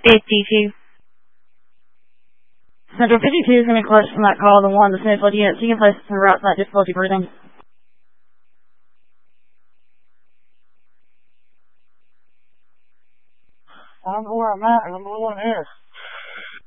52. Central 52 is going to be close from that call to 1 to Smithfield units. You can place some routes that difficulty breathing. I don't know where I'm at, and I'm the only one here.